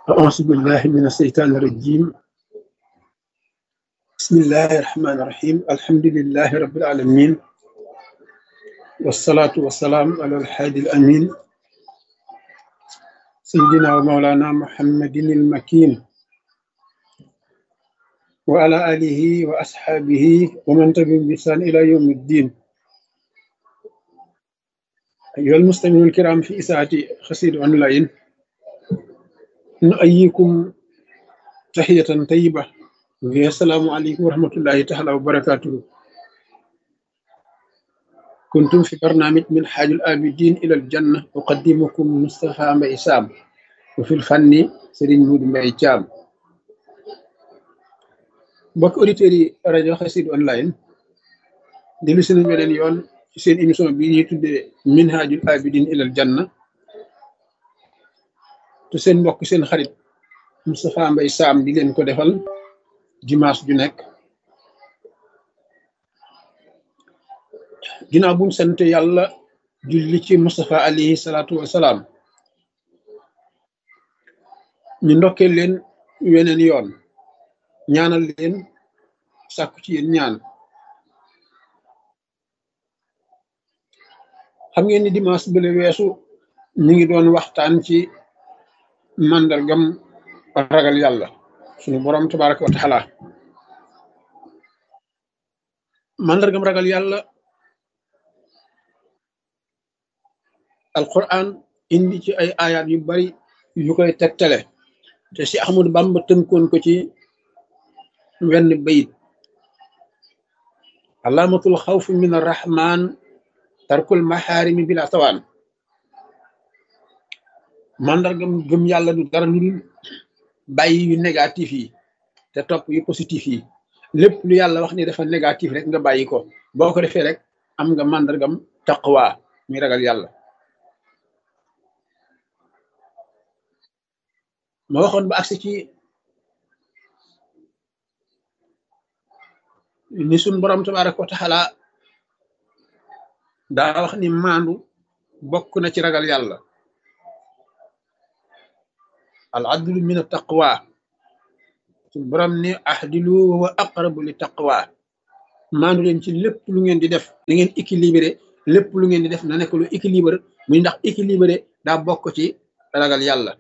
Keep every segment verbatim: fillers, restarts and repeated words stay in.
أعوذ بالله من الشيطان الرجيم. بسم الله الرحمن الرحيم. الحمد لله رب العالمين، والصلاة والسلام على الحادي الأمين سيدنا ومولانا محمد المكين وعلى آله وأصحابه ومن تبعهم بإحسان إلى يوم الدين. أيها المستمعون الكرام في إذاعة قصيدة أونلاين، نؤيكم تحية طيبة. السلام عليكم ورحمة الله تعالى وبركاته. كنتم في برنامج من حاج الآبدين إلى الجنة، أقدمكم مصطفى مبي سام، وفي الفن سيرين مود مبي جام. mbokk auditeurs yi rajo Xassida online dellu si nañu beneen yoon ci seen émission bi ñuy tuddee minhajul abidin ilal janna te seen mbokk seen xarit Moustapha Mbaye Sam di leen ko defal dimanche ju nekk. ginnaaw buñ sant yàlla julli ci Moustapha alayhi salaatu wasalaam, ñu ndokkee leen weneen yoon, ñaanal leen, sàkku ci yéen ñaan. xam ngeen ni dimanche bële weesu ñu ngi doon waxtaan ci màndargam ragal yàlla suñu borom tabaraka wa taala. màndargam ragal yàlla alquran indi ci ay ayat yu bari yu koy tegtale, te si Ahmadu Bamba tënkoon ko ci wenn bayit: alaamatul xawfi min arrahman tarkul maxaarimi bila tawaan. màndargam gëm yàlla du dara lu dul bàyyi yu négatif yi te topp yu positif yi. lépp lu yàlla wax ni dafa négatif rek nga bàyyi ko. boo ko defee rek am nga màndargam taqwa, muy ragal yàlla. ma waxoon ba agsi ci ni suñ borom tabaraka wa taala daa wax ni maandu bokk na ci ragal yàlla. al adlu min taqwa. suñ borom ni ahdilu wa aqrabu li taqwa. maandu leen ci lépp lu ngeen di def, da ngeen équilibré. lépp lu ngeen di def na nekk lu équilibré, muy ndax équilibré daa bokk ci ragal yàlla.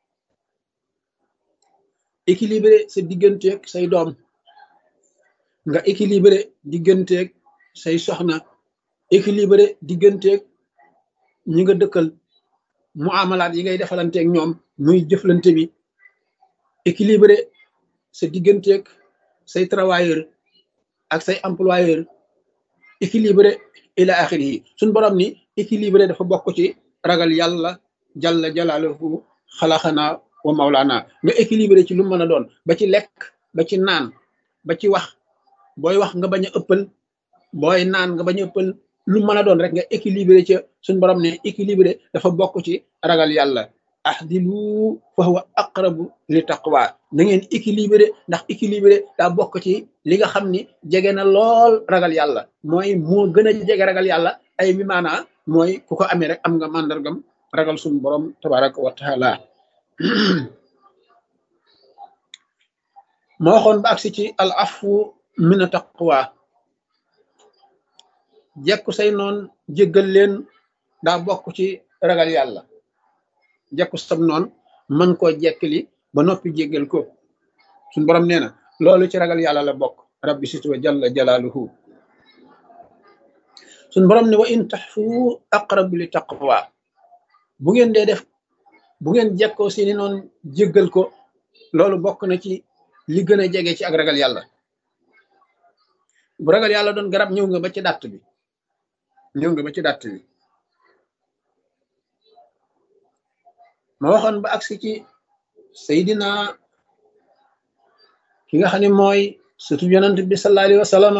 équilibré sa digganteeg say doom, nga équilibré digganteeg say soxna, équilibré digganteeg ñi nga dëkkal, muamalaat yi ngay defalanteeg ñoom muy jëflante bi, équilibré sa digganteeg say travailleur ak say employeur, équilibré ila axiri yi. suñ borom ni équilibré dafa bokk ci ragal yàlla jalla jalaaluhu xalaxana wa mawlaana. nga équilibré ci lu mën a doon, ba ci lekk, ba ci naan, ba ci wax. booy wax nga bañ a ëppal, booy naan nga bañ a ëppal, lu mën a doon rek nga équilibré ca. suñ borom ne équilibré dafa bokk ci ragal yàlla. ahdilu fa huwa aqrabu li taqwa. na ngeen équilibré, ndax équilibré daa bokk ci li nga xam ni jege na lool ragal yàlla, mooy moo gën a jege ragal yàlla. ay bi maanaa mooy ku ko amee rek am nga màndargam ragal suñu borom tabaraka wa taala. ma waxoon ba agsi ci al afu min taqwa. jekku say noon jéggal leen daa bokk ci ragal yàlla. jekku sam noon mën koo jekkili ba noppi jéggal ko. suñ borom nee na loolu ci ragal yàlla la bokk. rabbi situ wa jalla jalaaluhu. suñ borom ne wa in taxfu aqrabu li taqwa. bu ngeen dee def, bu ngeen jekkoo seeni noon jéggal ko, loolu bokk na ci li gën a jege ci ak ragal yàlla. bu ragal yàlla doon garab, ñëw nga ba ci dàtt bi, ñëw nga ba ci dàtt bi. ma waxoon ba agsi ci Seydina ki nga xam ne mooy surtout yonent bi sallallahu alayhi wa sallam,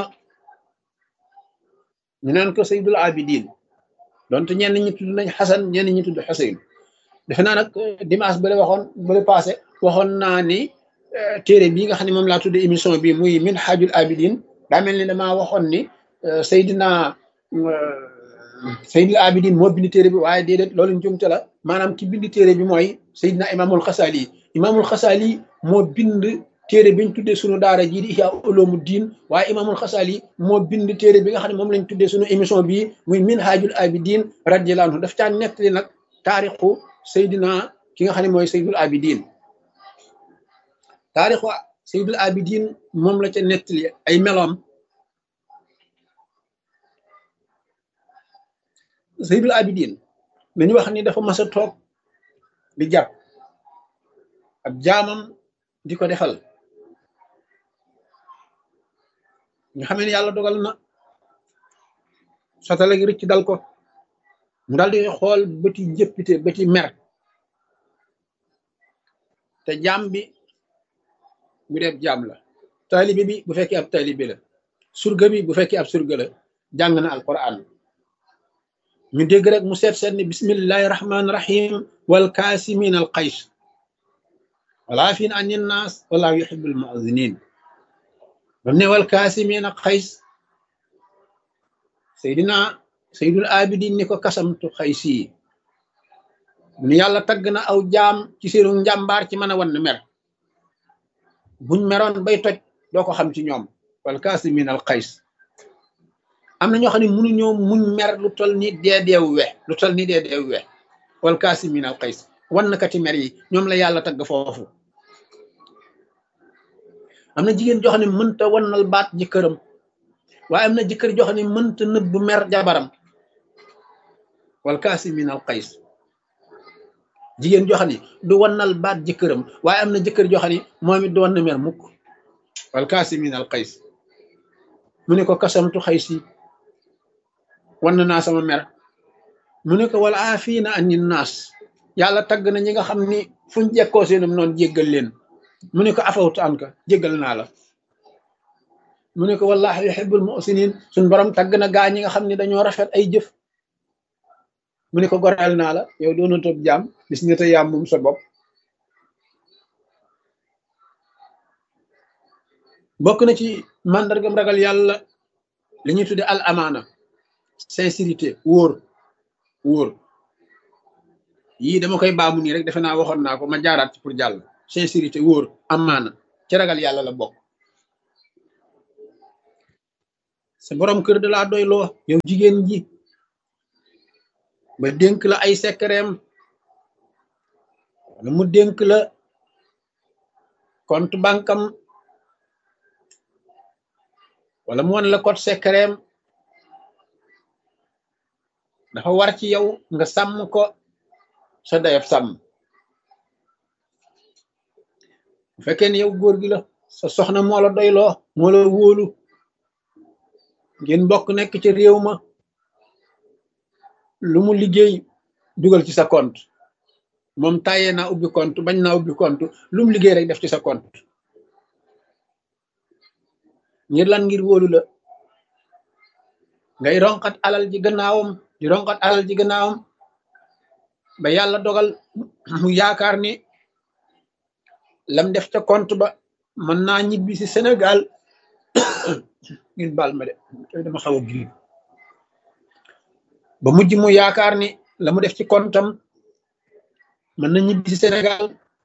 ñu naan ko Seydul Abidin, donte ñenn ñi tudd nañ Xasan, ñenn ñi tudd Xuseyn. defe naa nag dimanche ba la waxoon ba la passé waxoon naa ni téere bii nga xam ne moom laa tuddee émission bi muy Minhajul Abidin, daa mel ni damaa waxoon ni Seydina Seydil Abidin moo bind téere bi waaye déedéet loolu njumte la maanaam ki bind téere bi mooy Seydina Imaamul Xasaali Imaamul Xasaali moo bind téere biñ tuddee sunu daara jii di Ihya Uloomu Diin waaye Imaamul Xasaali moo bind téere bi nga xam ne moom lañ tuddee sunu émission bii muy Minhajul Abidin radiyallahu anhu daf caa nettali nag taarixu Seydina ki nga xam ne mooy Seydil Abidin taarixu Seydil Abidin moom la ca nettali ay meloom. Seydil Abidin dañu wax ni dafa mas a toog di jàpp ab jaamam di ko defal nga xam ne yàlla dogal na satala gi rëcc dal ko mu daal di xool bëti jëppite bëti mer te jaam bi bu dee jaam la taalibe bi bu fekkee ab taalibe la surga bi bu fekkee ab surga la jàng na alquran ñu dégg rek mu seet seet ni bismillahi rahmaani rahim wal kaasimin al qays wala fin anin naas wala yuhibbul mu'azzinin bam ne wal kaasimin al qays Seydina Seydul Abidin ni ko kasamtu xaysi mu ni yàlla tagg na aw jaam ci seenu njàmbaar ci mën a wan mer buñ meroon bay toj doo ko xam ci ñoom wal kaasimin al qays am na ñoo xam ne mënuñoo muñ mer lu tol ni dee deewu we lu tol ni dee deewu we wal kaasimin al qays wan na kati mer yi ñoom la yàlla tagg foofu am na jigéen joo xam ne mënta wannal baat jëkkëram waaye am na jëkkër joo xam ne mënta nëbb mer jabaram wal kaasimin al qays jigéen joo xam ne du wannal baat jëkkëram waaye am na jëkkër joo xam ne moom it du wan na mer mukk wal kaasimin al qays mu ne ko kasamtu xaysi wan naa sama mer mu ne ko wala aafina anin naas yàlla tagg na ñi nga xam ni fuñ jekkoo seenum noonu jéggal leen mu ne ko afawtu anka jéggal naa la mu ne ko wallahi yuhibbul muhsinin suñ borom tagg na gaa ñi nga xam ne dañoo rafet ay jëf mu ne ko goreel naa la yow doona toog jaam bis nga te yaam moom sa bopp bokk na ci màndargam ragal yàlla li ñuy tudde al amaana sincérité wóor wóor yii dama koy baamu nii rek defe naa waxoon naa ko ma jaaraat ci pour jàll sincérité wóor amaana ci ragal yàlla la bokk sa borom kër da laa doy loo yow jigéen ji ba dénk la ay secretam wala mu dénk la compte bankam wala mu won la code secret dafa war ci yow nga sàmm ko sa dayab sàmm bu fekkee ne yow góor gi la sa soxna moo la doyloo moo la wóolu ngeen bokk nekk ci réew ma lu mu liggéey dugal ci sa compte moom tàyyee naa ubbi compte bañ naa ubbi compte lu mu liggéey rek def ci sa compte ngir lan ngir wóolu la ngay ronkat alal ji gannaawam di ronkat alal ji gannaawam ba yàlla dogal mu yaakaar ni lam def ca compte ba mën naa ñibbi si Sénégal ngeen baal ma de tey dama xaw a grippe ba mujj mu yaakaar ni la mu def ci comptam mën na ñibbi si Sénégal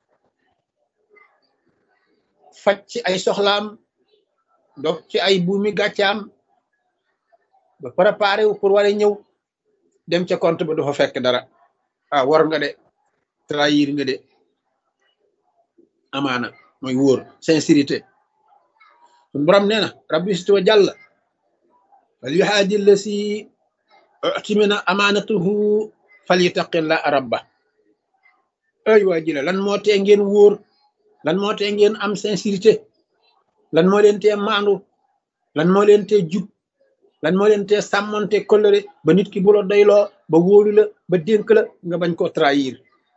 faj ci ay soxlaam donc ci ay buumi gàccaam ba préparé wu pour war a ñëw dem ca compte ba du fa fekk dara ah war nga de trahir nga de amaana mooy wóor sincérité suñu borom nee na rabbi situ wa jàll fal yuhaadi lasi utimina amaanatuhu fal yutaqilla rabba ay waa jile lan moo tee ngeen wóor lan moo tee ngeen am sincérité lan moo leen tee maandu lan moo leen tee jub lan moo leen tee sàmmonte kóllëre ba nit ki bu la doyloo ba wóolu la ba dénk la nga bañ koo trahir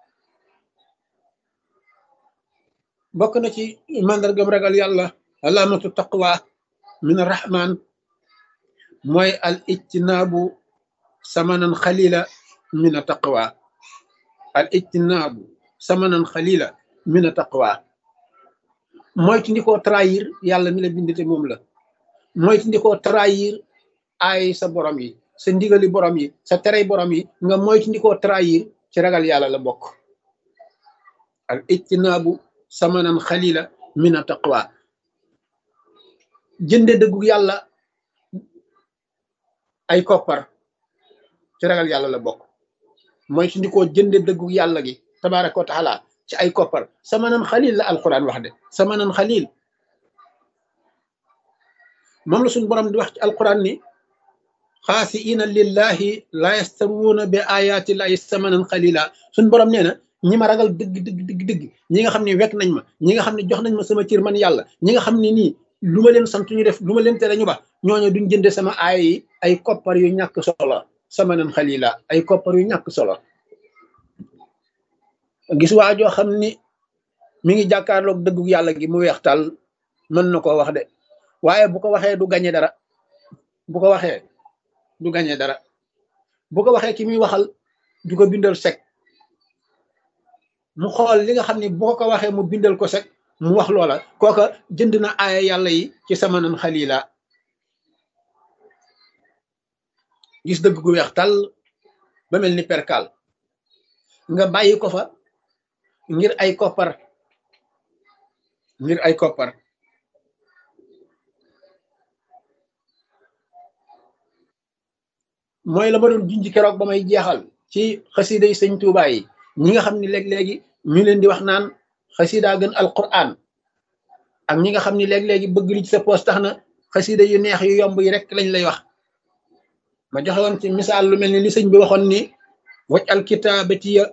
bokk na ci mandargam ragal yàlla alaamatu taqwa min arrahman mooy al ijtinaabu samanan xalila min a taqwa al ijtinaabu samanan xalila min a taqwa mooy ti ndi koo trahir yàlla mi la bindite moom la mooy ti ndi koo trahir ay sa borom yi sa ndigali borom yi sa terey borom yi nga moytu ndikoo trahir ci ragal yàlla la bokk. al ijtinaabu samanan xalila min a taqwa, jënde dëggu yàlla ay koppar ci ragal yàlla la bokk. moytu ndikoo jënde dëggu yàlla gi tabaraka wa taala ci ay koppar. samanan xalil la alquran wax de, samanan xalil moom la suñu borom di wax ci alquran ni xaasiina lillahi la yastaruuna bi ayati llahi samanan xalila. suñu borom nee na ñi ma ragal dëgg dëgg dëgg dëgg ñi nga xam ne wekk nañ ma, ñi nga xam ne jox nañ ma sama cër man yàlla, ñi nga xam ne nii lu ma leen sant ñu def, lu ma leen tere ñu ba, ñooñu duñ jënde sama aaya yi ay koppar yu ñàkk solo. samanan xalila, ay koppar yu ñàkk solo. gis waa joo xam ni mi ngi jàkkaarloog dëggu yàlla gi mu weex tàll, mën na koo wax de, waaye bu ko waxee du gañe dara. bu ko waxee du gañe dara bu ko waxee ki muy waxal du ko bindal sek. mu xool li nga xam ne bu ko ko waxee mu bindal ko sek, mu wax loola, kooka jënd na aaya yàlla yi ci samanan xalila. gis dëgg gu weex tàll ba mel ni perkal nga bàyyi ko fa ngir ay koppar, ngir ay koppar. mooy la ma doon junj keroog ba may jeexal ci xasida yi sëñ Tuubaa yi, ñi nga xam ne léeg-léegi ñu leen di wax naan xasida gën alquran, ak ñi nga xam ne léeg-léegi bëgg li ci sa poos tax na xasida yu neex yu yomb yi rek lañ lay wax. ma joxe woon ci misaal lu mel ni li sëñ bi waxoon ni waj al kitaabatiya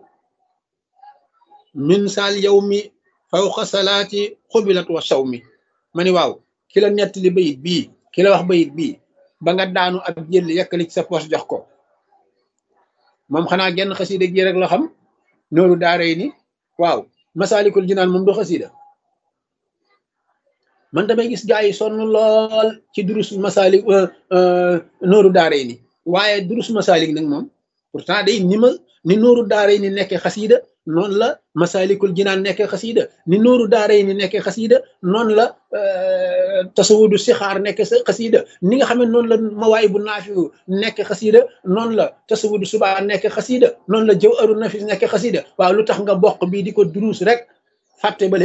min saal yawmi fawqa salaati xubilat wa sawmi. ma ni waaw ki la nettali bayit bii, ki la wax bayit bii ba nga daanu ab jël yekkali ci sa poos jox ko, moom xanaa genn xasida gi rek la xam, nooru daaray ni. waaw masaalikul jinaan moom du xasida. man damay gis gaa yi sonn lool ci durus masaalik nooru daaray ni, waaye durus masaalik nag moom pourtant day ni ma ni nooru daaray ni nekkee xasida noonu la masaalikul jinaan nekkee xasida, ni nooru daaray ni nekkee xasida noonu la tasawudu sixaar nekkee sa xasida, ni nga xam ne noonu la mawaayibu naafiu nekkee xasida noonu la tasawudu subaa nekkee xasida, noonu la jawharu nafis nekkee xasida. waaw lu tax nga bokk bii di ko durus rek fàtte bale?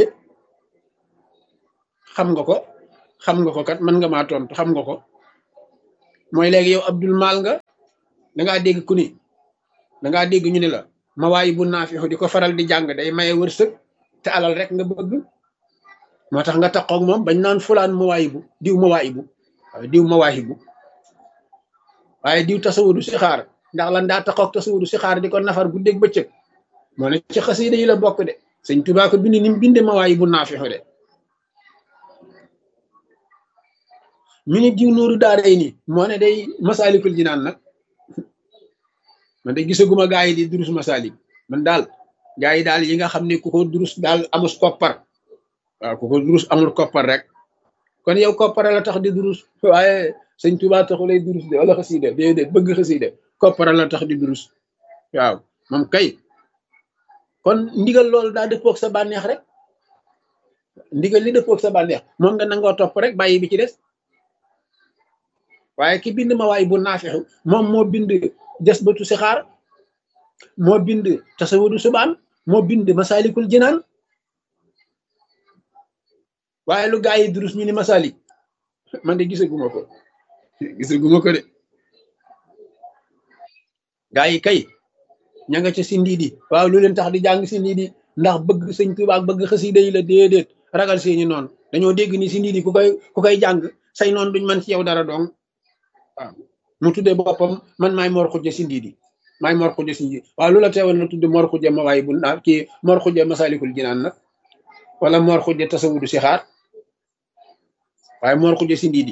xam nga ko xam nga ko kat mën nga maa tontu, xam nga ko. mooy léegi yow Abdul Maal nga, dangaa dégg ku ni dangaa dégg ñu ne la mawaayibu naafiu di ko faral di jàng day maye wërsëg te alal rek nga bëgg, moo tax nga taxaw ak moom bañ naan fulaan mawaayibu, diw mawaayibu, waaw diw mawaayibu, waaye diw tasawudu si xaar ndax lan daa taxaw ak tasawudu si xaar di ko nafar guddeeg bëccëg. moo ne ci xasida yi la bokk de, sëñ Tuubaa ko bind ni mu binde mawaayibu naafiu de. ñu ni diw nooru daaray ni moo ne day masaalikul jinaan nag. man de gisaguma gaa yi di durus masaalik, man daal gaa yi daal yi nga xam ne ku ko durus daal amus koppar, waaw ku ko durus amul koppar rek. kon yow koppar la tax di durus, waaye sëñ Tuubaa taxu lay durus de wala xasida déedéet, bëgg xasida koppar la tax di durus. waaw moom kay kon ndigal loolu daa dëppoog sa bànneex rek, ndigal li dëppoog sa bànneex moom nga nangoo topp rek bàyyi bi ci des. waaye ki bind mawaayibu naafiu moom moo bind jasbatu sixaar, moo bind tasawudu subaan, moo bind masaalikul jinaan. waaye lu gaa yi durus ñu ni masaalik, man de gisaguma ko gisaguma ko de. gaa yi kay ña nga ca sindiidi, waaw lu leen tax di jàng sindiidi ndax bëgg sëñ Tuubaa ak bëgg xasida yi la déedéet, ragal seeni noonu. dañoo dégg ni sindiidi ku koy ku koy jàng say noonu duñ mën ci yow dara dong. waaw mu tuddee boppam man maay Mor Xujja sindiidi, maay Mor Xujja sindiidi. waaw lu la teewoon na tudde Mor Xujja mawaayibu naa kii Mor Xujja masaalikul jinaan nag, wala Mor Xujja tasawudu sixaar, waaye Mor Xujja sindiidi.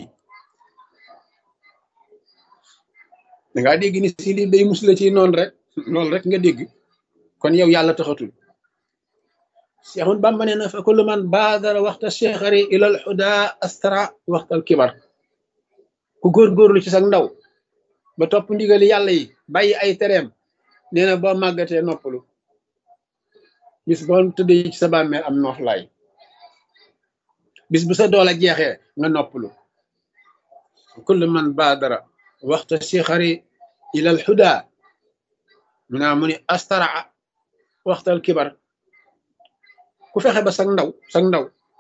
dangaa dégg ni sindiidi day mus la ci noonu rek, loolu rek nga dégg. kon yow yàlla taxatul. Seexul Bamba nee na fa kullu man baadara waxta cheikhari ilal huda astara waxtal kibar. ku góorgóorlu ci sax ndaw ba topp ndigali yàlla yi bàyyi ay tereem, nee na boo màggatee noppalu, bis boo tëddee ci sa bàmmeel am nooflaay, bis bu sa doole jeexee nga noppalu. kullu man baadara waxta cheikhari ila al huda mu naa mu ni astaraa waxtal kibar ku fexe ba sag ndaw sag ndaw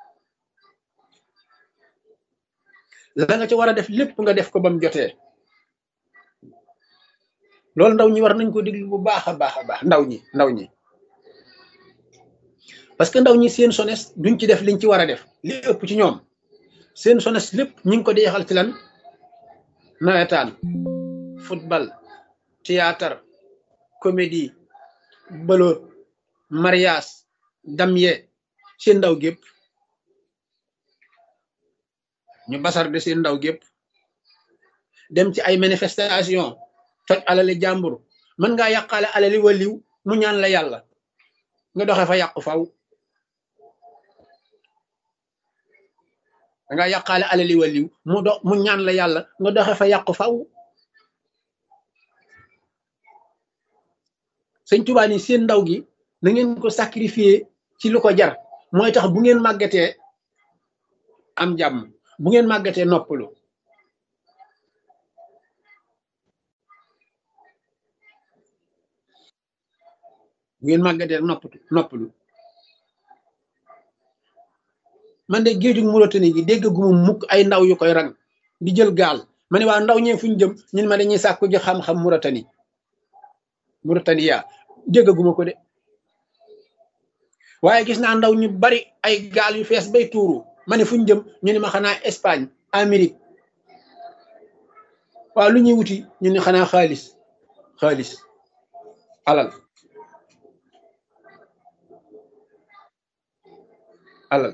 la nga ci war a def lépp nga def ko ba mu jotee loolu ndaw ñi war nañ ko déglu bu baax a baax a baax ndaw ñi ndaw ñi parce que ndaw ñi seen sones duñ ci def liñ ci war a def li ëpp ci ñoom seen sones lépp ñu ngi ko deexal ci lan nawetaan football théâtre comédie bëloot mariage damye seen ndaw gépp ñu basar de seen ndaw gépp dem ci ay manifestation toj alali jàmbur mën ngaa yàqaale alali waliw mu ñaan la yàlla nga doxe fa yàqu faw da ngaa yàqaale alali waliw mu do mu ñaan la yàlla nga doxe fa yàqu faw sëñ Tuubaa ni seen ndaw gi na ngeen ko sacrifier ci lu ko jar mooy tax bu ngeen màggatee am jàmm bu ngeen màggatee noppalu bu ngeen màggatee noppatu noppalu man de géejug Mauritanie gi dégg gu mu mukk ay ndaw yu koy rang di jël gaal ma ne waa ndaw ñee fu ñu jëm ñun ma dañuy sàkku ji xam-xam Mauritanie Mauritania dégg gu ma ko de waaye gis naa ndaw ñu bari ay gaal yu fees bay tuuru ma ne fu ñu jëm ñu ne ma xanaa Espagne Amérique waaw lu ñuy wuti ñu ne xanaa xaalis xaalis alal alal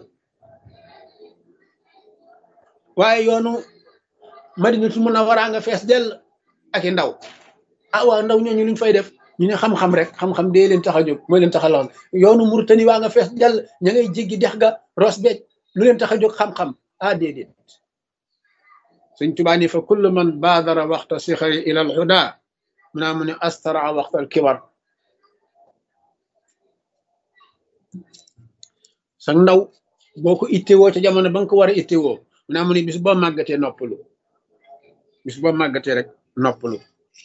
waaye yoonu Madinatul Munawwara nga fees dell ak i ndaw ah waaw ndaw ñooñu luñ fay def ñu ne xam-xam rek xam-xam dee leen tax a jóg mooy leen tax a lool yoonu Mauritanie waa nga fees dell ña ngay jéggi dex ga Ross Béthio lu leen tax a jóg xam-xam ah déedéet Sëñ Tuubaa ni fa kullu man baadara waxta sixari ila al huda mu naa mu ne astara waxta al kibar sa ndaw boo ko ittewoo ca jamono ba nga ko war a ittewoo mu naa mu ne bis boo màggatee noppalu bis boo màggatee rek noppalu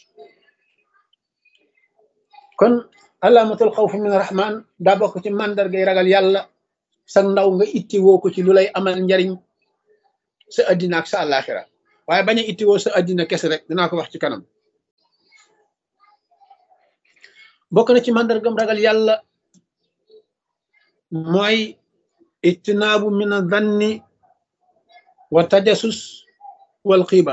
kon alaamatul xawfi min rahman daa bokk ci màndargay ragal yàlla sa ndaw nga ittewoo ko ci lu lay amal njariñ sa addina ak sa àllaaxira waaye bañ a ittewoo sa addina kese rek dinaa ko wax ci kanam bokk na ci màndargam ragal yàlla mooy ijtinaabu min adhanni wa tajasus wal xiiba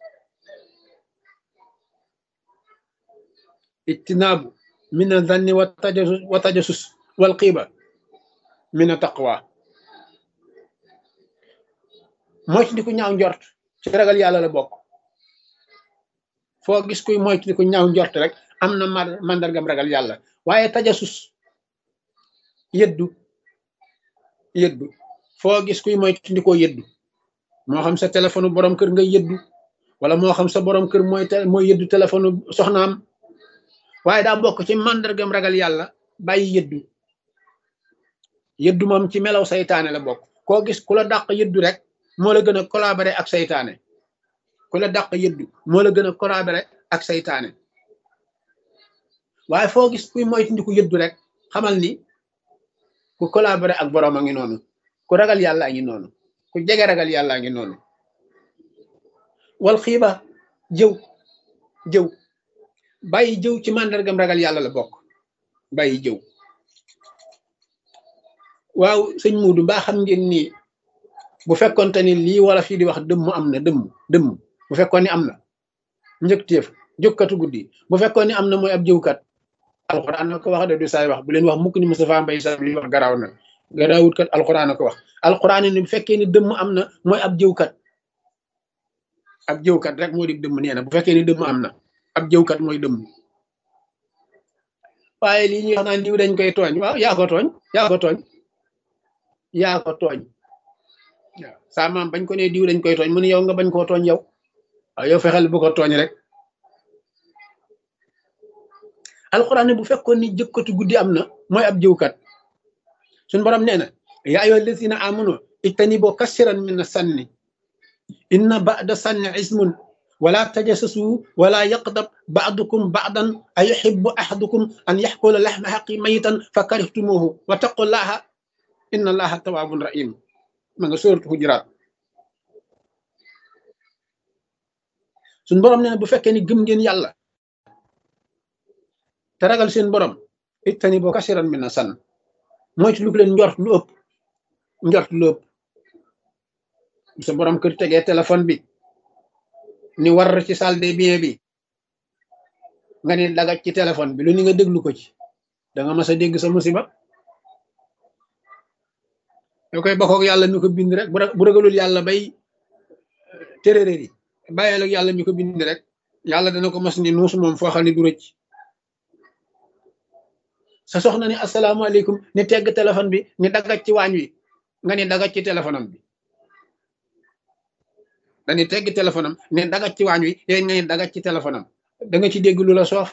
ijtinaabu min adhanni wa tajasus wa tajasus wal xiiba min taqwa moytandiku ñaaw njort ci ragal yàlla la bokk foo gis kuy moytandiku ñaaw njort rek am na màndargam ragal yàlla waaye tajasus yëddu yëddu foo gis kuy moytandikoo yëddu moo xam sa téléphone borom kër nga yëddu wala moo xam sa borom kër mooy mooy yëddu téléphone soxnaam waaye daa bokk ci màndargam ragal yàlla bàyyi yëddu yëddu moom ci melaw saytaane la bokk koo gis ku la dàq yëddu rek moo la gën a collaborer ak saytaane ku la dàq yëddu moo la gën a collaborer ak saytaane waaye foo gis kuy moytandiku yëddu rek xamal ni ku collaborer ak borom a ngi noonu ku ragal yàlla a ngi noonu ku jege ragal yàlla a ngi noonu wal xiiba jëw jëw bàyyi jëw ci màndargam ragal yàlla la bokk bàyyi jëw waaw sëñ Muudu mbaa xam ngeen ni bu fekkoonte ni lii wala fii di wax dëmm am na dëmm dëmm bu fekkoon ni am na njëkteef jógkatu guddi bu fekkoon ni am na mooy ab jëwkat alxuraan na ko wax de du saay wax bu leen wax mukk ni Moustapha Mbaye Sam li wax garaaw na garaawut kat alxuraan na ko wax alxuraan ni bu fekkee ni dëmm am na mooy ab jëwkat ab jëwkat rek moo di dëmm nee na bu fekkee ni dëmm am na ab jëwkat mooy dëmm waaye lii ñuy wax naan diw dañ koy tooñ waaw yaa ko tooñ yaa ko tooñ yaa ko tooñ waaw saa maam bañ ko ne diw dañ koy tooñ mu ne yow nga bañ koo tooñ yow waaw yow fexeel bu ko tooñ rek alquran ne bu fekkoon ni jëkkatu guddi am na mooy ab jëwkat suñu borom nee na yaa ayyuha allazina amanu ijtanibu kasiran min sanni inna ba'da sanni ismun wala tajassasu wala yaqdab ba'dukum ba'dan ayuhibbu ahadukum an yaxkula laxma xaqi mayitan fa karihtumuhu wa taqullaha inna allaha tawwabun rahim ma nga sóoratu Hujuraat. suñ borom nee na bu fekkee ni gëm ngeen yàlla te ragal seen borom ittani boo kasiran min na san moytu lu ko leen njort lu ëpp njort lu ëpp sa borom kër tegee téléphone bi ni war ci salle de bien bi nga ni dagaj ci téléphone bi lu ni nga déglu ko ci da nga mas a dégg sa musiba yoo koy bokkoog yàlla mi ko bind rek bu ragalul yàlla bay téréréer yi bàyyeel ak yàlla mi ko bind rek yàlla dana ko mas ni nuus moom foo xam ne du rëcc sa soxna ni asalaamaaleykum ni tegg téléphone bi ni dagaj ci waañ wi nga ni dagaj ci téléphone am bi dañuy tegg téléphone am ne dagaj ci waañ wi yéen nga ni dagaj ci téléphone am da nga ci dégg lu la soof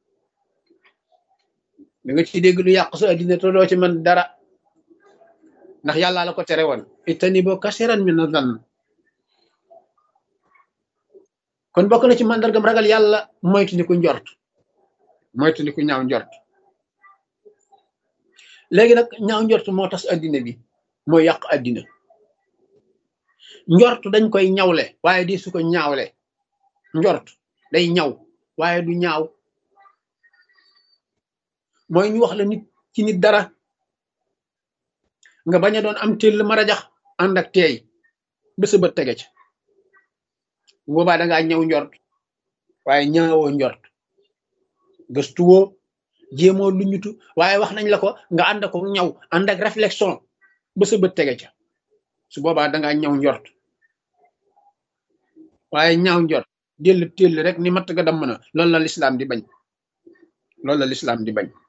da nga ci dégg lu yàq sa addina te doo ci mën dara ndax yàlla la ko tere woon ittani boo kasiran min na-zann kon bokk na ci màndargam ragal yàlla moytu ni ku njort moytu ni ku ñaaw njort léegi nag ñaaw njort moo tas addina bi moo yàq addina njort dañ koy ñawle waaye di su ko ñaawle njort day ñaw waaye du ñaaw mooy ñu wax la nit ci nit dara nga bañ a doon am téll marajax ànd ak teey bés ba tege ca boobaa da ngaa ñaw njort waaye ñaawoo njort gëstuwoo jéemoo lu ñutu waaye wax nañ la ko nga ànd ko ñaw ànd ak réflexion bés ba tege ca su boobaa da ngaa ñaw njort waaye ñaaw njort déll téll rek ni matt ga damm na loolu la lislaam di bañ loolu la lislaam di bañ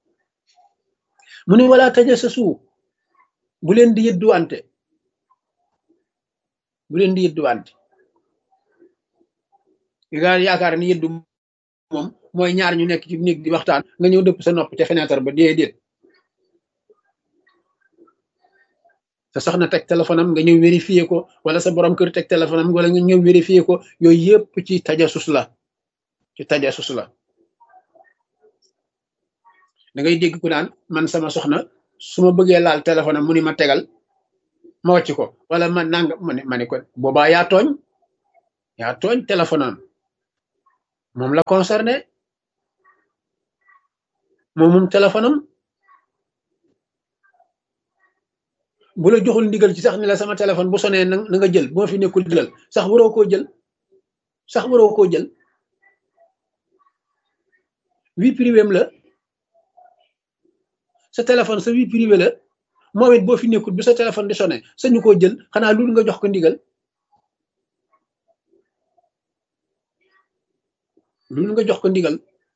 mu ne wala tajassasu bu leen di yëdduwante bu leen di yëdduwante yi nga yaakaar ni yëddu moom mooy ñaar ñu nekk ci néeg di waxtaan nga ñëw dëpp sa nopp te fenêtre ba déedéet sa soxna teg téléphone am nga ñëw vérifier ko wala sa borom kër teg téléphone am wala nga ñëw vérifier ko yooyu yëpp ci tajassus la ci tajassus la da ngay dégg ku naan man sama soxna su ma bëggee laal téléphone am mu ni ma tegal ma wàcc ko wala ma nanga ma ne ma ne ko boobaa yaa tooñ yaa tooñ téléphone am moom la concerné moom moom téléphone am bu la joxul ndigal ci sax ni la sama téléphone bu sonee na nga jël bu ma fi nekkul jëlal sax waroo koo jël sax waroo koo jël vie privée am la sa téléphone sa vie privée la moom it boo fi nekkul bi sa téléphone di sonné sañu koo jël xanaa loolu nga jox ko ndigal loolu nga jox ko ndigal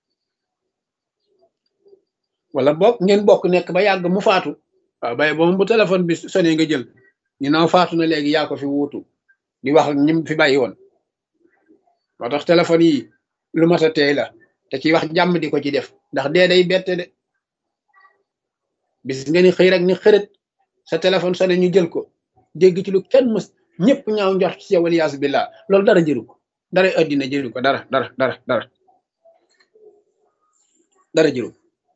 wala boog ngeen bokk nekk ba yàgg mu faatu waaw bay boobu bu téléphone bi sonné nga jël ñu naaw faatu na léegi yaa ko fi wuutu di wax ak ñim fi bàyyi woon moo tax téléphone yi lu mat a teey la te ci wax jàmm di ko ci def ndax dee day bette de bis nga ni xëy rek ni xërët sa téléphone sonné ñu jël ko dégg ci lu kenn mës ñëpp ñaaw njort ci yow waliyaasu billah loolu dara jëru ko dara addina jëru ko dara dara dara dara dara jëru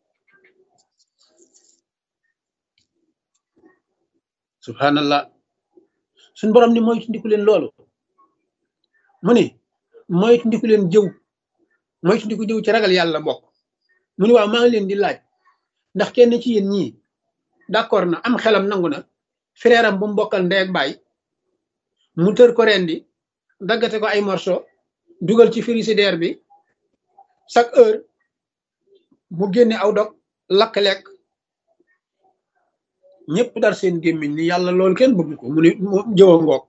subhanallah suñ borom ni moytu ndiku leen loolu mu ni moytu ndiku leen jëw moytu ndiku jëw ci ragal yàlla bokk mu ni waaw maa ngi leen di laaj ndax kenn ci yéen ñii d'accord na am xelam nangu na frère am bu mu bokkal ndey ak baay mu tër ko rendi daggate ko ay morceau dugal ci frigidaire bi chaque heure mu génne aw dog lakk lekk ñëpp dar seen gémmiñ ni yàlla loolu kenn bëgg ko mu ni jëwa ngoog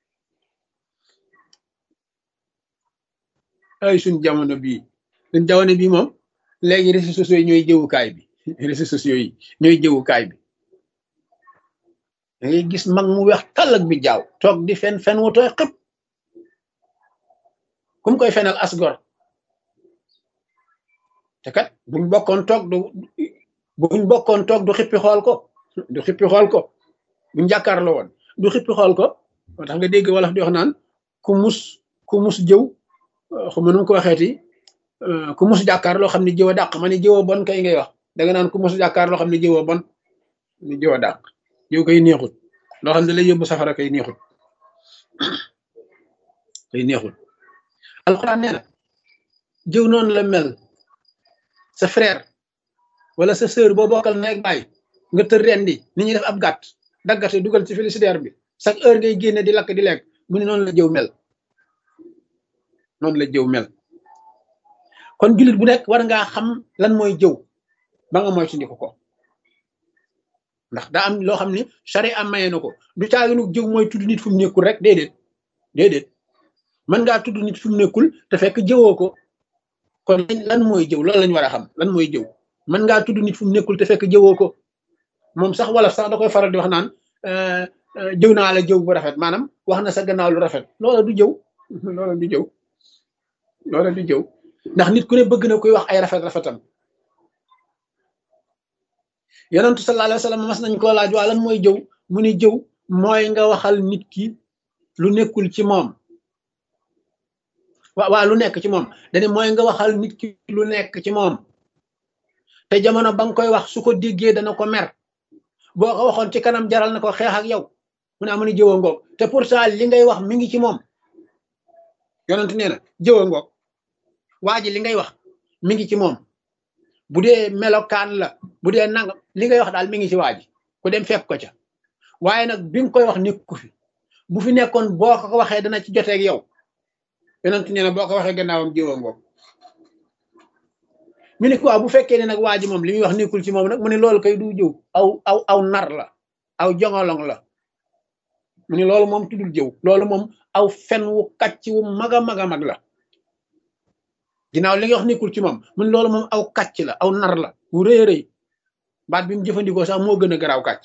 ay suñ jamono bii suñ jamono bii moom léegi réseaux sociaux yi ñooy jëwukaay bi réseaux sociaux yi ñooy jëwukaay bi da ngay gis mag mu weex tàll ak bi jaaw toog di fen fen wu tooy xëpp kum koy fenal asgor te kat buñ bokkoon toog du buñ bokkoon toog du xippi xool ko du xippi xool ko buñ jàkkaarloo woon du xippi xool ko moo tax nga dégg wolof di wax naan ku mus ku mus jëw xuma nu mu ko waxeeti ku mosu jàkkaar loo xam ne jëw a dàq ma ne jëw a bon kay ngay wax da nga naan ku mosu jàkkaar loo xam ne jëw a bon ni jëw a dàq jëw koy neexut loo xam ne lay yóbbu safara kay neexut kay neexut alxuraan nee na jëw noonu la mel sa frère wala sa sœur boo bokkal nekk bàyyi nga tër rendi ni ñuy def ab gàtt daggate dugal ci frigidaire bi chaque heure ngay génne di lakk di lekk mu ne noonu la jëw mel noonu la jëw mel kon jullit bu nekk war ngaa xam lan mooy jëw ba nga moytandiku ko ndax daa am loo xam ni charia am maye na ko du caaginu jëw mooy tudd nit fu mu nekkul rek déedéet déedéet mën ngaa tudd nit fu mu nekkul te fekk jëwoo ko kon lan mooy jëw loolu lañ war a xam lan mooy jëw mën ngaa tudd nit fu mu nekkul te fekk jëwoo ko moom sax wala sax da koy faral di wax naan jëw naa la jëw bu rafet maanaam wax na sa gannaaw lu rafet loola du jëw loola du jëw loola du jëw ndax nit ku ne bëgg na koy wax ay rafet rafetam yonentu sallallahu alayhi wa sallam mas nañ koo laaj waa lan mooy jëw mu ni jëw mooy nga waxal nit ki lu nekkul ci moom waa waa lu nekk ci moom dane mooy nga waxal nit ki lu nekk ci moom te jamono ba nga koy wax su ko déggee dana ko mer boo ko waxoon ci kanam jaral na ko xeex ak yow mu ne amu ni jëwa ngoog te pourtant li ngay wax mi ngi ci moom yonent nee na jëwa ngoog waa ji li ngay wax mi ngi ci moom bu dee melokaan la bu dee nangam li ngay wax daal mi ngi ci waa ji ku dem fekk ko ca waaye nag bi nga koy wax nekku fi bu fi nekkoon boo ko waxee dana ci joteeg yow yonent nee na boo ko waxee gannaawam jëwa ngoog ñu ne quoi bu fekkee ne nag waa ji moom li muy wax nekkul ci moom nag mu ne loolu kay du jëw aw aw aw nar la aw jongolong la mu ne loolu moom tuddul jëw loolu moom aw fen wu kàcc wu mag a mag a mag la ginnaaw li nga wax nekkul ci moom mu ne loolu moom aw kàcc la aw nar la wu rëy rëy baat bi mu jëfandikoo sax moo gën a garaaw kàcc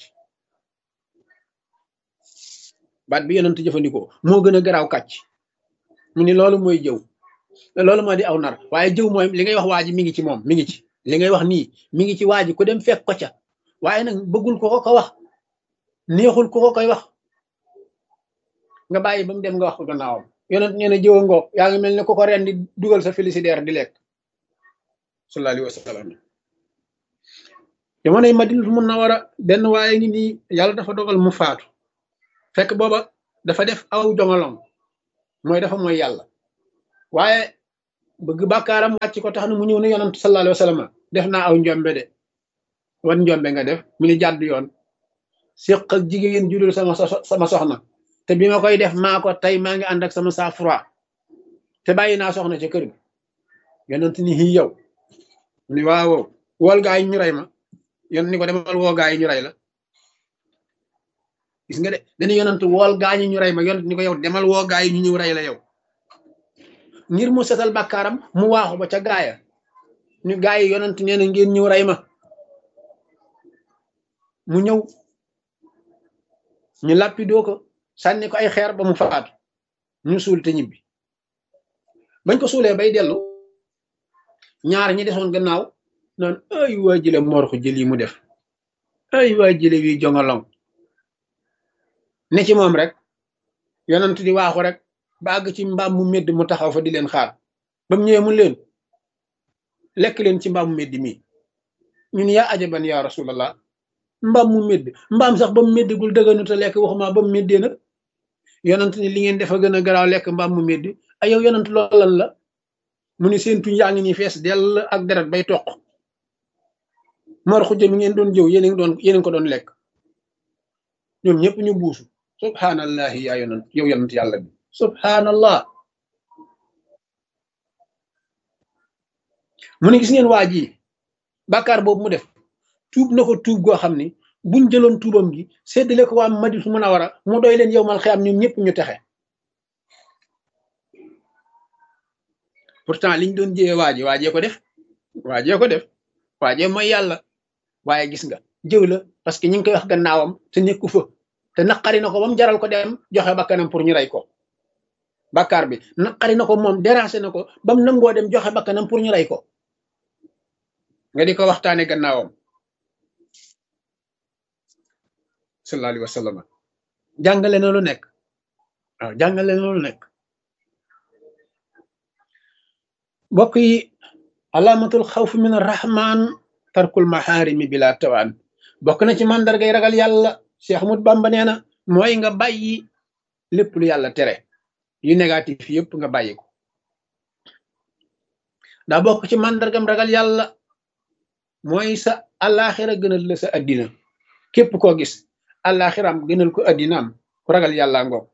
baat bi yonent jëfandikoo moo gën a garaaw kàcc mu ne loolu mooy jëw loolu moo di aw nar waaye jëw mooy li ngay wax waa ji mi ngi ci moom mi ngi ci li ngay wax nii mi ngi ci waa ji ku dem fekk ko ca waaye nag bëggul ko ko ko wax neexul ko ko koy wax nga bàyyi ba mu dem nga wax ko gannaawam yonent nee na jëwa ngoog yaa ngi mel ne ko ko ren di dugal sa frigidaire di lekk sallallahu alayhi wa sallam jamonoy Madinatul Munawwara benn waaye ngi nii yàlla dafa dogal mu faatu fekk booba dafa def aw jongolong mooy dafa mooy yàlla waaye bëgg bàkkaaram wàcc ko tax na mu ñëw ne yonent sallallahu alayhi wa sallam def naa aw njombe de wan njombe nga def mu ni jàdd yoon séq ak jigéen judul sama sama soxna te bi ma koy def maa ko tey maa ngi ànd ak sama sang-froid te bàyyi naa soxna ca kër gi yonent ni xii yow mu ni waaw wool gaa yi ñu rey ma yonent ni ko demal woo gaa yi ñu rey la gis nga de dañu yonent wool gaa yi ñu rey ma yonent ni ko yow demal woo gaa yi ñu ñëw rey la yow ngir mu setal bàkkaaram mu waaxu ba ca gaaya ñu gaa yi yonent nee na ngeen ñëw rey ma mu ñëw ñu làppidoo ko sànni ko ay xeer ba mu faatu ñu suul te ñibbi bañ ko suulee bay dellu ñaar ñi desoon gannaaw naan ay waa jële moor ko jël yi mu def ay waa jële wi jongolong ne ci moom rek yonent di waaxu rek ba àgg ci mbaam mu medd mu taxaw fa di leen xaar ba mu ñëwee mu leen lekk leen ci mbaam mu medd mii ñun yaa ajaban yaa rasulallah mbaam mu medd mbaam sax ba mu meddgul dëgganu te lekk waxuma ba mu meddee nag yonent ni li ngeen defa gën a garaaw lekk mbaam mu medd ay yow yonent loolal la mu ni seen tuñ yaa ngi nii fees dell ak deret bay toq mor xujja mi ngeen doon jëw yéen doon yéen ko doon lekk ñoom ñëpp ñu buusu subhanallahi yaa yonent yow yonent yàlla bi subhanallah mu ne gis ngeen waa ji bàkkaar boobu mu def tuub na ko tuub goo xam ni buñ jëloon tuubam gi séddale ko waa Madinatul Munawwara mu doy leen yow mal xiyaam ñoom ñëpp ñu texe pourtant liñ doon jëwee waa ji waajee ko def waajee ko def waajee mooy yàlla waaye gis nga jëw la parce que ñu ngi koy wax gannaawam te nekku fa te naqari na ko ba mu jaral ko dem joxe bakkanam pour ñu rey ko bàkkaar bi naqari na ko moom déranger na ko ba mu nangoo dem joxe bakkanam pour ñu rey ko nga di ko waxtaane gannaawam sallallahu alayhi wa sallam jàngale na lu nekk waaw jàngale na lu nekk bokk yi alaamatul xawf min arrahman tarkul maxaarimi bila tawaan bokk na ci màndargay ragal yàlla Cheikh Ahmad Bamba nee na mooy nga bàyyi lépp lu yàlla tere yu négatif yëpp nga bàyyi ko daa bokk ci màndargam ragal yàlla mooy sa àllaaxira gënal la sa addina képp koo gis àllaaxiraam gënal ko addinaam ku ragal yàlla ngoog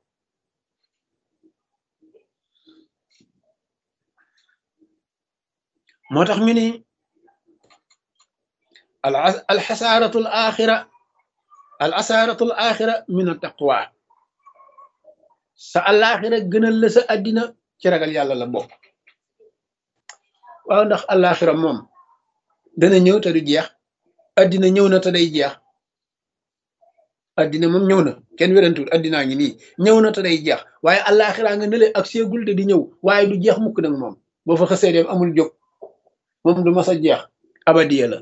moo tax ñu ni al alxasaaratul axira al asaaratul axira min a taqwa sa àllaaxira gënal la sa addina ci ragal yàlla la bokk waaw ndax àllaaxira moom dana ñëw te du jeex addina ñëw na te day jeex addina moom ñëw na kenn wérantul addinaa ngi nii ñëw na te day jeex waaye àllaaxira nga nële ak seegul te di ñëw waaye du jeex mukk nag moom boo fa xasee dem amul jóg moom du mas a jeex abadiya la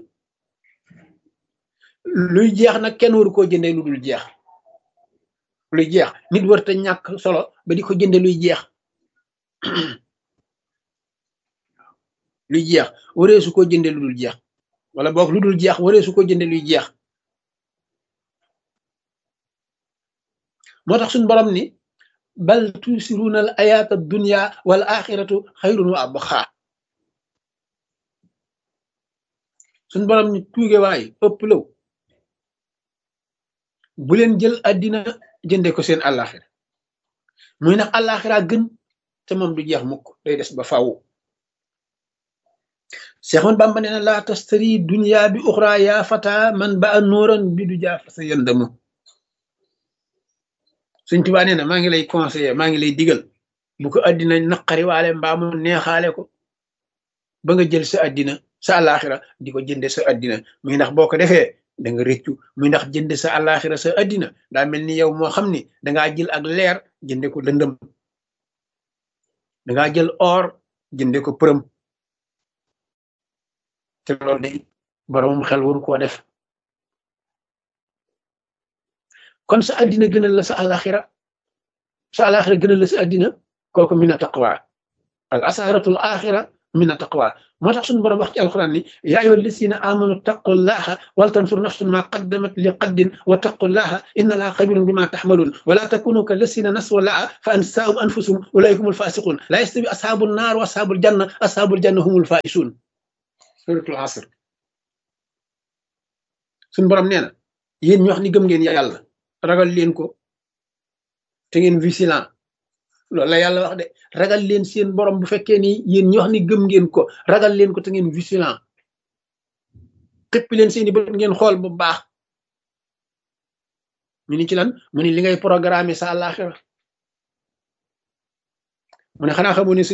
luy jeex nag kenn waru koo jëndee lu dul jeex luy jeex nit war te ñàkk solo ba di ko jënde luy jeex luy jeex waree su ko jënde lu dul jeex wala boog lu dul jeex waree su ko jënde luy jeex moo tax suñu borom ni bal tusiruuna al ayaata dunya wal axiratu xayrun wa abqa suñu borom ni tuuge waay ëpp law bu leen jël addina jënde ko seen àllaaxira muy nag àllaaxira gën te moom du jeex mukk day des ba faaw Seex Ahmadu Bamba nee na laa tastari dunya bi uxra yaa fata man ba a nóoran bi du jaa fa sa yandamu Sëñ Tuubaa nee na maa ngi lay conseiller maa ngi lay digal bu ko addina naqari waale mbaa mu neexaale ko ba nga jël sa addina sa àllaaxira di ko jënde sa addina muy ndax boo ko defee da nga rëccu muy ndax jënde sa àllaaxira sa addina daa mel ni yow moo xam ni dangaa jël ak leer jënde ko lëndëm dangaa jël or jënde ko përëm te loolu de boromum xel waru koo def kon sa addina gënal la sa àllaaxira sa àllaaxira gënal la sa addina kooku min a taqwa al asaaratul axira min a taqwa moo tax suñu borom wax ci alquran ni yaa ayyuha llazina amanu taqullaha wal tanzur nafsun ma qaddamat li qaddin wa taqullaha inna allaha xabirun bima taxmalun wala takunu ka llazina nasu llaha fa ansaahum anfusahum ulaika humul fasiqun la yastawi ashabun naar wa ashabul janna ashabul janna humul faisun suratul asr suñu borom nee na yéen ñu wax ni gëm ngeen yàlla ragal leen ko te ngeen vigilant loolu la yàlla wax de ragal leen seen borom bu fekkee ni yéen ñi wax ni gëm ngeen ko ragal leen ko te ngeen vigilant xëppi leen seeni bët ngeen xool bu baax ñu ni ci lan mu ni li ngay programmer sa àllaaxira mu ne xanaa xamoo ne